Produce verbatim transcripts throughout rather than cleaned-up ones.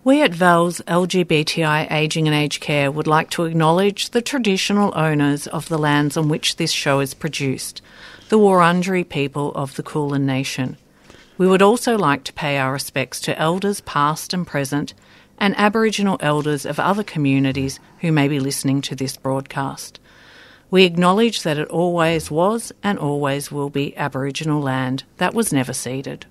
We at VALS L G B T I Ageing and Aged Care would like to acknowledge the traditional owners of the lands on which this show is produced, the Wurundjeri people of the Kulin Nation. We would also like to pay our respects to elders past and present and Aboriginal elders of other communities who may be listening to this broadcast. We acknowledge that it always was and always will be Aboriginal land that was never ceded.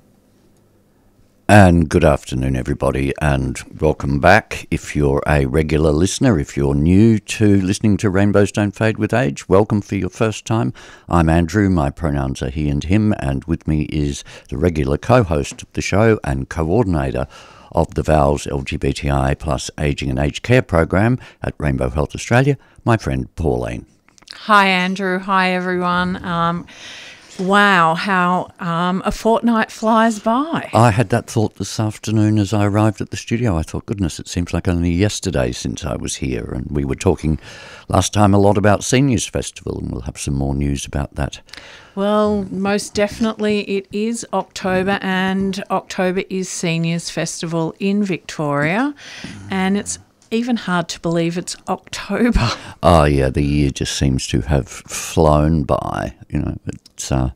And good afternoon, everybody, and welcome back. If you're a regular listener, if you're new to listening to Rainbows Don't Fade with Age, welcome for your first time. I'm Andrew, my pronouns are he and him, and with me is the regular co-host of the show and coordinator of the VALS L G B T I plus Ageing and Aged Care program at Rainbow Health Australia, my friend Pauline. Hi, Andrew. Hi, everyone. Um, Wow, how um, a fortnight flies by. I had that thought this afternoon as I arrived at the studio. I thought, goodness, it seems like only yesterday since I was here. And we were talking last time a lot about Seniors Festival, and we'll have some more news about that. Well, most definitely it is October, and October is Seniors Festival in Victoria, and it's even hard to believe it's October. Oh, yeah, the year just seems to have flown by. You know, it's uh,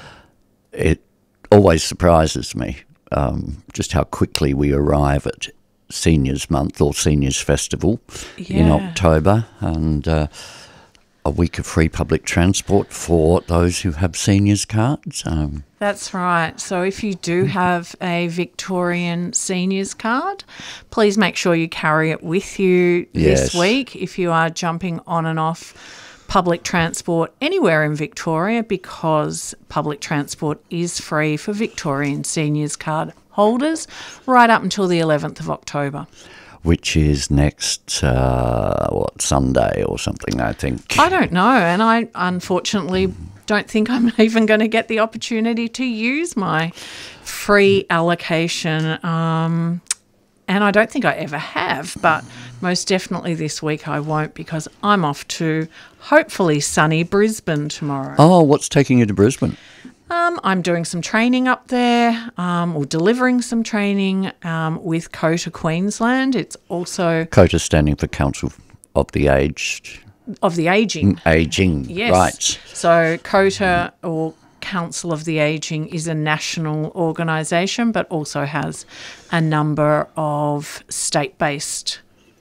it always surprises me um, just how quickly we arrive at Seniors Month or Seniors Festival yeah. in October, and uh, a week of free public transport for those who have seniors cards. Um, That's right. So if you do have a Victorian seniors card, please make sure you carry it with you yes. this week if you are jumping on and off public transport anywhere in Victoria, because public transport is free for Victorian seniors card holders right up until the eleventh of October. Which is next, uh, what, Sunday or something, I think. I don't know, and I unfortunately don't think I'm even going to get the opportunity to use my free allocation, um, and I don't think I ever have, but most definitely this week I won't, because I'm off to hopefully sunny Brisbane tomorrow. Oh, what's taking you to Brisbane? Um, I'm doing some training up there, um, or delivering some training um, with COTA Queensland. It's also... COTA standing for Council of the Aged. Of the Ageing. Ageing, yes. Right. So COTA, or Council of the Ageing, is a national organisation, but also has a number of state-based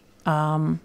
um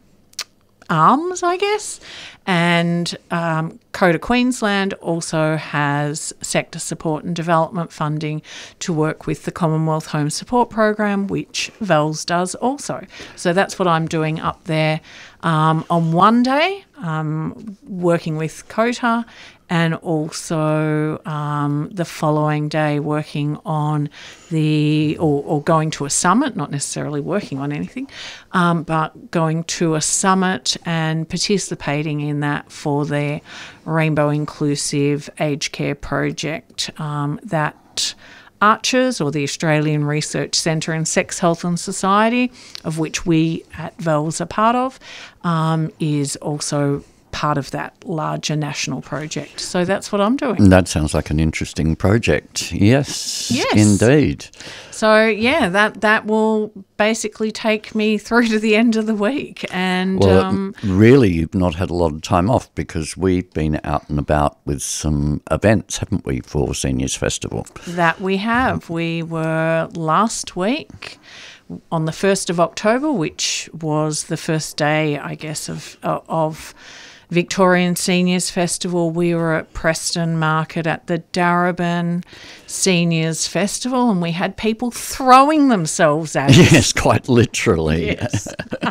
arms, I guess, and um, COTA Queensland also has sector support and development funding to work with the Commonwealth Home Support Program, which VALS does also. So that's what I'm doing up there um, on one day, um, working with COTA, and also um, the following day working on the, or, or going to a summit, not necessarily working on anything, um, but going to a summit and participating in that for their Rainbow Inclusive Aged Care project um, that Archers, or the Australian Research Centre in Sex, Health and Society, of which we at VALS are part of, um, is also part of that larger national project. So that's what I'm doing. That sounds like an interesting project. Yes, yes. indeed. So, yeah, that, that will basically take me through to the end of the week. And Well, um, really, you've not had a lot of time off, because we've been out and about with some events, haven't we, for Seniors Festival? That we have. We were last week on the first of October, which was the first day, I guess, of of Victorian Seniors Festival. We were at Preston Market at the Darebin Seniors Festival, and we had people throwing themselves at us. Yes, quite literally. Yes.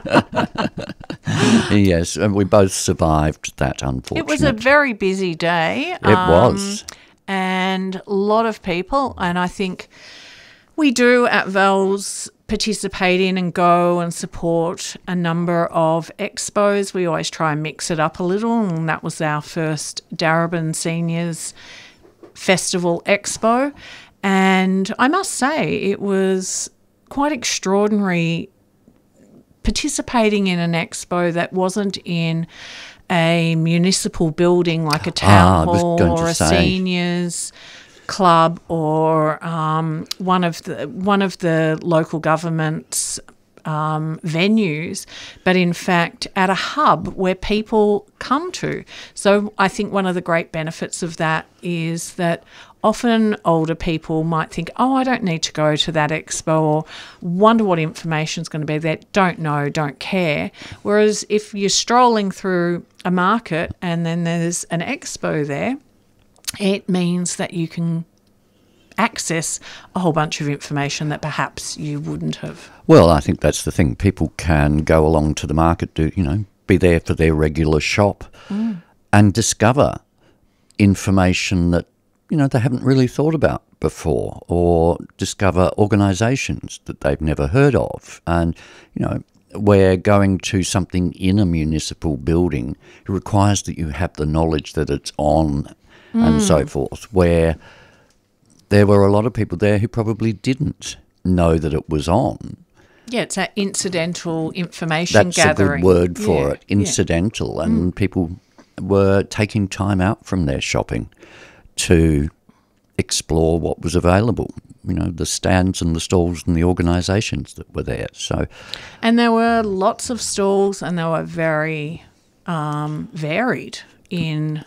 Yes, and we both survived that, unfortunately. It was a very busy day. It was. And a lot of people, and I think we do at VALS participate in and go and support a number of expos. We always try and mix it up a little, and that was our first Darebin Seniors Festival Expo. And I must say, it was quite extraordinary participating in an expo that wasn't in a municipal building like a town ah, hall or a say. seniors club or um, one of the one of the local government's um, venues, but in fact at a hub where people come to. So I think one of the great benefits of that is that often older people might think, oh, I don't need to go to that expo, or wonder what information is going to be there, don't know, don't care. Whereas if you're strolling through a market and then there's an expo there, it means that you can access a whole bunch of information that perhaps you wouldn't have. Well, I think that's the thing. People can go along to the market, do you know, be there for their regular shop mm. and discover information that, you know, they haven't really thought about before, or discover organisations that they've never heard of. And, you know, where going to something in a municipal building, it requires that you have the knowledge that it's on mm. and so forth, where there were a lot of people there who probably didn't know that it was on. Yeah, it's that incidental information That's gathering. That's a good word for yeah. it, incidental. Yeah. And mm. people were taking time out from their shopping to explore what was available, you know, the stands and the stalls and the organisations that were there. So, and there were lots of stalls, and they were very um, varied in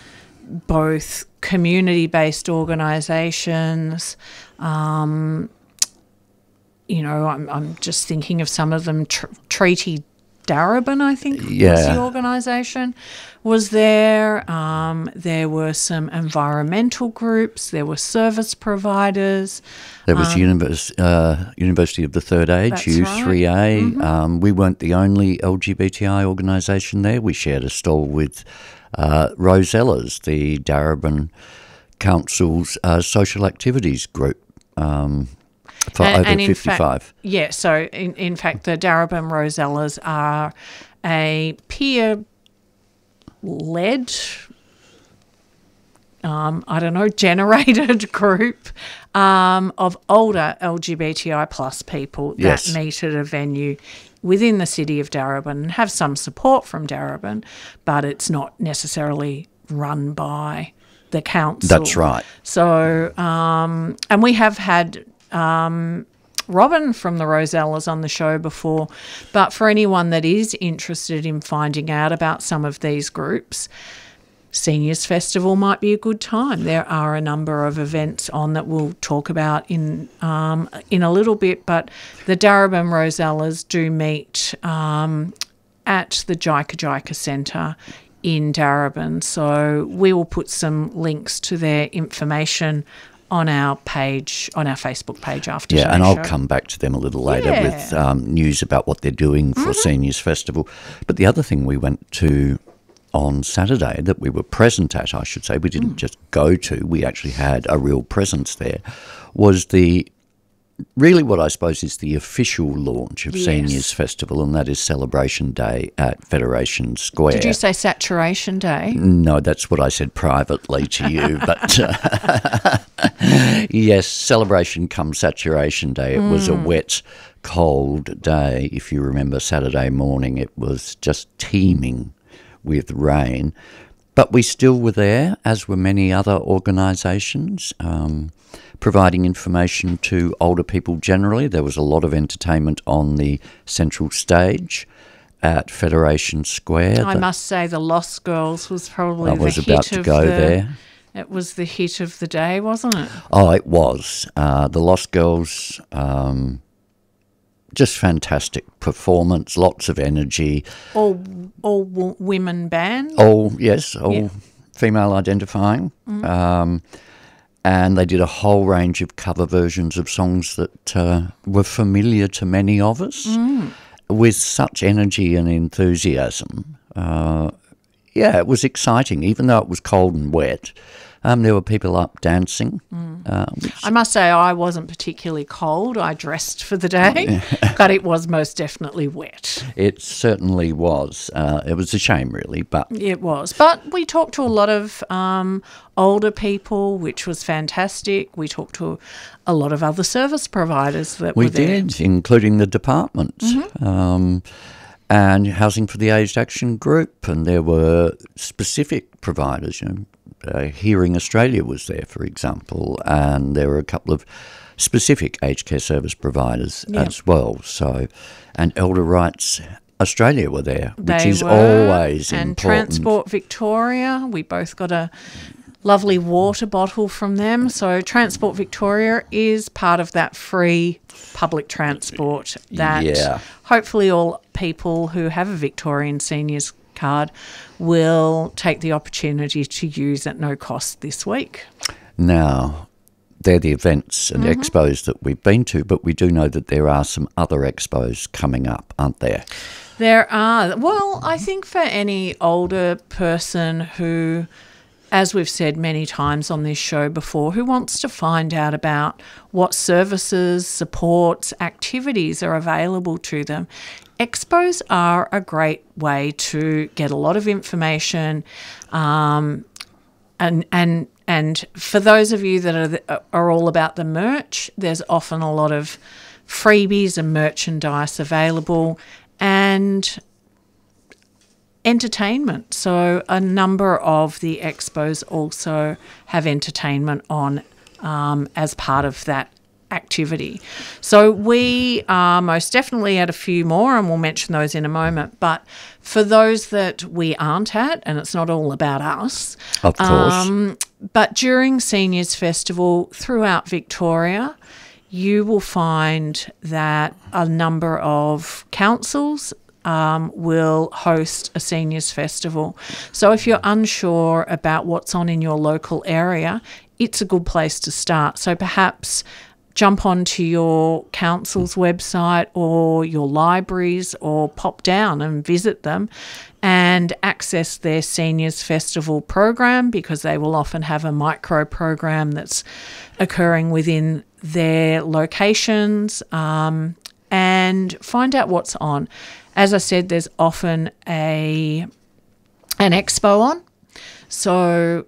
both community-based organisations. Um, you know, I'm I'm just thinking of some of them. Tr- Treaty Darebin, I think, yeah. was the organisation, was there. Um, there were some environmental groups. There were service providers. There was um, Univers- uh, University of the Third Age, U three A. Right. Mm-hmm. Um, we weren't the only L G B T I organisation there. We shared a stall with uh, Rosellas, the Darebin Council's uh, social activities group. Um, For and, over and in fifty-five. Fact, yeah, so in, in fact, the Darebin Rosellas are a peer-led, um, I don't know, generated group um, of older L G B T I plus people that yes. meet at a venue within the city of Darebin and have some support from Darebin, but it's not necessarily run by the council. That's right. So, um, and we have had Um, Robin from the Rosellas on the show before, but for anyone that is interested in finding out about some of these groups, Seniors Festival might be a good time. There are a number of events on that we'll talk about in um, in a little bit, but the Darebin Rosellas do meet um, at the Jika Jika Centre in Darebin, so we will put some links to their information on our page, on our Facebook page after yeah, today's and I'll show. come back to them a little later yeah. with um, news about what they're doing for mm-hmm. Seniors Festival. But the other thing we went to on Saturday that we were present at, I should say, we didn't mm. just go to, we actually had a real presence there, was the really what I suppose is the official launch of yes. Seniors Festival, and that is Celebration Day at Federation Square. Did you say Saturation Day? No, that's what I said privately to you. But uh, yes, celebration come Saturation Day. It mm. was a wet, cold day. If you remember Saturday morning, it was just teeming with rain. But we still were there, as were many other organisations, um, providing information to older people generally. There was a lot of entertainment on the central stage at Federation Square. I the, must say the Lost Girls was probably I the was hit about to of go the, there. It was the hit of the day, wasn't it? Oh, it was. Uh, the Lost Girls, um, just fantastic performance, lots of energy. All all w- women band? All, yes, all yeah. female identifying. Mm. Um, and they did a whole range of cover versions of songs that uh, were familiar to many of us mm. with such energy and enthusiasm. Uh, yeah, it was exciting, even though it was cold and wet. Um, there were people up dancing. Mm. Uh, which... I must say I wasn't particularly cold. I dressed for the day, but it was most definitely wet. It certainly was. Uh, it was a shame, really, but... It was. But we talked to a lot of um, older people, which was fantastic. We talked to a lot of other service providers that we were there. We did, including the department. Mm-hmm. Um, and Housing for the Aged Action Group, and there were specific providers, you know, Uh, Hearing Australia was there, for example, and there were a couple of specific aged care service providers Yeah. as well. So, and Elder Rights Australia were there, which They is were, always and important. Transport Victoria, we both got a lovely water bottle from them. So Transport Victoria is part of that free public transport that Yeah. hopefully all people who have a Victorian Seniors card will take the opportunity to use at no cost this week. Now, they're the events and Mm-hmm. expos that we've been to, but we do know that there are some other expos coming up, aren't there? There are. Well, I think for any older person who, as we've said many times on this show before, who wants to find out about what services, supports, activities are available to them, expos are a great way to get a lot of information. Um, and and and for those of you that are are all about the merch, there's often a lot of freebies and merchandise available, and entertainment. So a number of the expos also have entertainment on um, as part of that activity. So we are most definitely at a few more, and we'll mention those in a moment. But for those that we aren't at, and it's not all about us, Of course. um, but during Seniors Festival throughout Victoria, you will find that a number of councils um, will host a Seniors Festival. So if you're unsure about what's on in your local area, it's a good place to start. So perhaps jump onto your council's website or your libraries, or pop down and visit them and access their Seniors Festival program, because they will often have a micro program that's occurring within their locations, um, and find out what's on. As I said, there's often a an expo on. So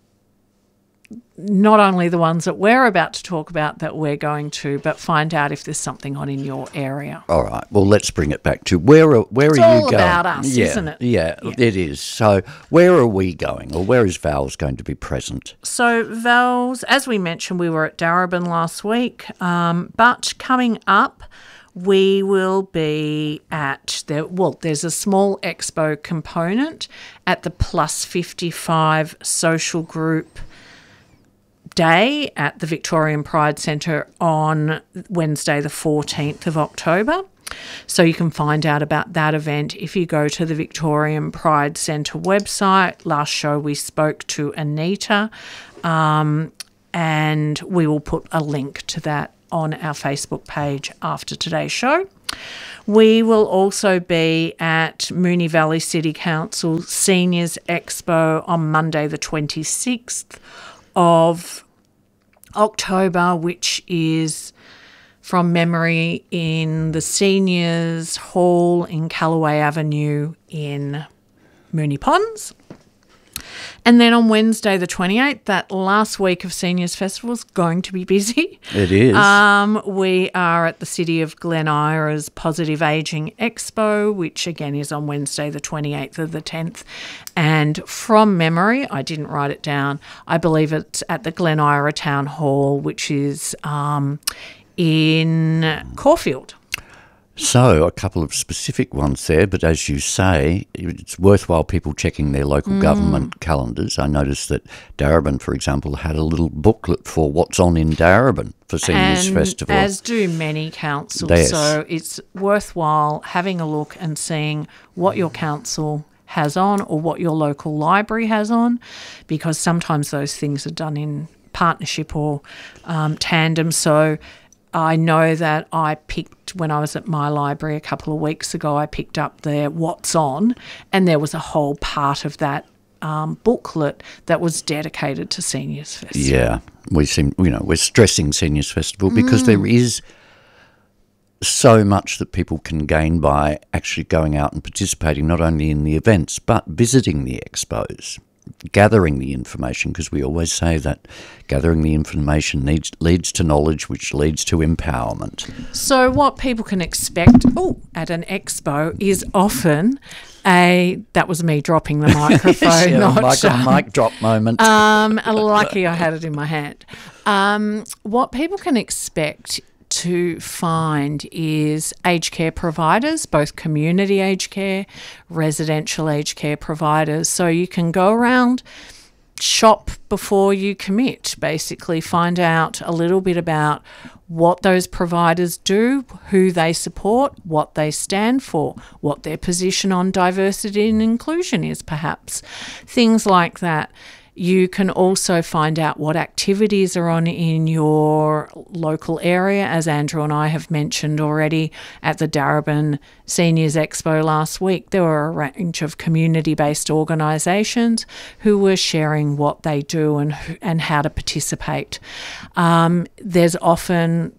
not only the ones that we're about to talk about that we're going to, but find out if there's something on in your area. All right. Well, let's bring it back to where are where It's are you all going? about us, yeah, isn't it? Yeah, Yeah. it is. So where are we going, or where is Val's going to be present? So Val's, as we mentioned, we were at Darebin last week, um, but coming up, we will be at, there. well, there's a small expo component at the Plus fifty-five social group day at the Victorian Pride Centre on Wednesday the fourteenth of October. So you can find out about that event if you go to the Victorian Pride Centre website. Last show we spoke to Anita, um, and we will put a link to that on our Facebook page after today's show. We will also be at Moonee Valley City Council Seniors Expo on Monday the twenty-sixth of October, which is from memory in the Seniors Hall in Callaway Avenue in Moonee Ponds. And then on Wednesday the twenty-eighth, that last week of Seniors Festival is going to be busy. It is. Um, we are at the City of Glen Ira's Positive Ageing Expo, which again is on Wednesday the twenty-eighth of the tenth. And from memory, I didn't write it down, I believe it's at the Glen Ira Town Hall, which is um, in Caulfield. So a couple of specific ones there, but as you say, it's worthwhile people checking their local Mm. government calendars. I noticed that Darebin, for example, had a little booklet for what's on in Darebin for Seniors And Festival. as do many councils. Yes. So it's worthwhile having a look and seeing what your council has on or what your local library has on, because sometimes those things are done in partnership or um, tandem. So I know that I picked, when I was at my library a couple of weeks ago, I picked up their What's On, and there was a whole part of that um, booklet that was dedicated to Seniors Festival. Yeah, we seem, you know, we're stressing Seniors Festival because Mm. there is so much that people can gain by actually going out and participating not only in the events but visiting the expos, gathering the information, because we always say that gathering the information needs, leads to knowledge, which leads to empowerment. So what people can expect oh, at an expo is often A, that was me dropping the microphone. yeah, not, mic, um, mic drop moment. Um, lucky I had it in my hand. Um, what people can expect to find is aged care providers, both community aged care, residential aged care providers. So you can go around, shop before you commit, basically find out a little bit about what those providers do, who they support, what they stand for, what their position on diversity and inclusion is, perhaps. Things like that. You can also find out what activities are on in your local area, as Andrew and I have mentioned already at the Darebin Seniors Expo last week. There were a range of community-based organisations who were sharing what they do and and how to participate. Um, there's often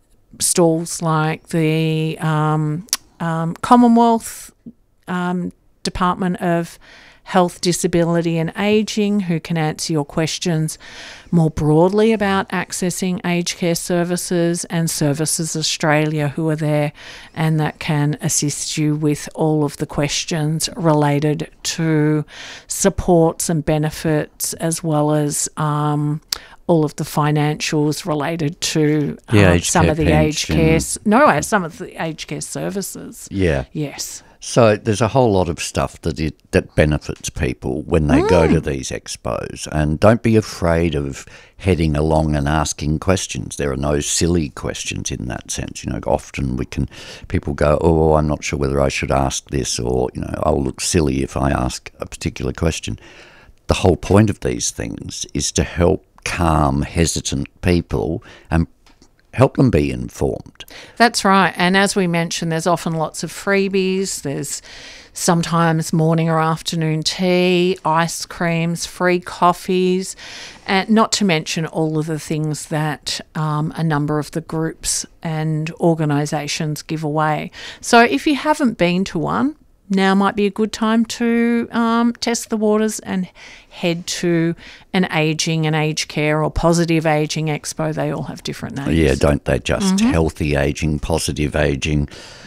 stalls like the um, um, Commonwealth um, Department of Health, Disability and Ageing, who can answer your questions more broadly about accessing aged care services, and Services Australia, who are there and that can assist you with all of the questions related to supports and benefits, as well as um, all of the financials related to yeah, um, some of the aged pension. care, no, some of the aged care services. Yeah. Yes. So there's a whole lot of stuff that it, that benefits people when they mm. go to these expos. And don't be afraid of heading along and asking questions. There are no silly questions in that sense. You know, often we can people go, oh, I'm not sure whether I should ask this, or, you know, I'll look silly if I ask a particular question. The whole point of these things is to help calm hesitant people and help them be informed. That's right. And as we mentioned, there's often lots of freebies. There's sometimes morning or afternoon tea, ice creams, free coffees, and not to mention all of the things that um, a number of the groups and organisations give away. So if you haven't been to one, now might be a good time to um, test the waters and head to an ageing and aged care or positive ageing expo. They all have different names. Yeah, don't they just? Mm-hmm. Healthy ageing, positive ageing.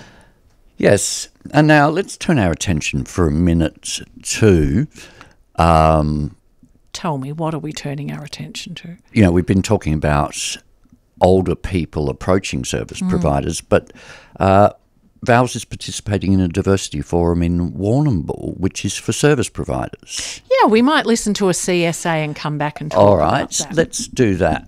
Yes. And now let's turn our attention for a minute to... Um, Tell me, what are we turning our attention to? You know, we've been talking about older people approaching service mm. providers, but... Uh, VALS is participating in a diversity forum in Warrnambool, which is for service providers. Yeah, we might listen to a C S A and come back and talk All right, about that. Let's do that.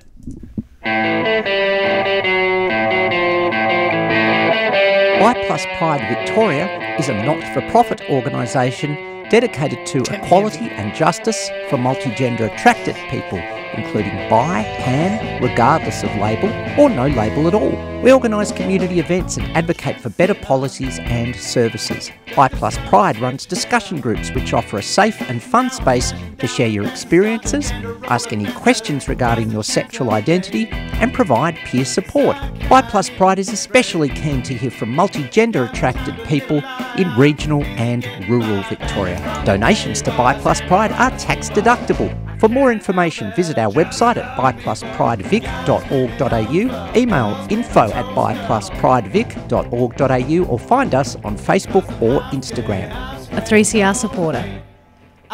I Plus Pride Victoria is a not-for-profit organisation dedicated to equality and justice for multigender attracted people, including bi, pan, regardless of label, or no label at all. We organise community events and advocate for better policies and services. I Plus Pride runs discussion groups which offer a safe and fun space to share your experiences, ask any questions regarding your sexual identity, and provide peer support. I Plus Pride is especially keen to hear from multigender attracted people in regional and rural Victoria. Donations to Bi Plus Pride are tax deductible. For more information, visit our website at bi plus pride vic dot org dot a u, email info at bi plus pride vic dot org dot a u, or find us on Facebook or Instagram. A three C R supporter.